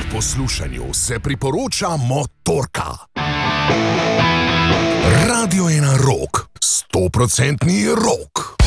poslušanju se priporoča Motorka. Radio je na rok, 100% rok.